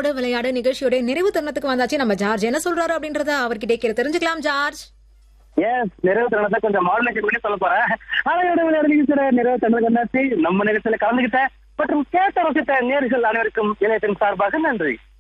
அலையோட விளையாடு நிகழ்ச்சியோட நிறைவு தருணத்துக்கு வந்தாச்சு. நம்ம ஜார்ஜ் என்ன சொல்றாரு அப்படின்றத அவர்கிட்ட கேட்டு தெரிஞ்சுக்கலாம். ஜார்ஜ், நிறைவு தருணத்தை கொஞ்சம் மாடலேஷன் பண்ணி சொல்ல போறேன். அலையோட விளையாடு நிகழ்ச்சியோட நிறைவு தருணம் வந்தாச்சு. நம்ம நிகழ்ச்சியில கலந்துகிட்ட மற்றும் கேட்ட ரசித்த நேர்கள் அனைவருக்கும் இணையத்தின் சார்பாக நன்றி.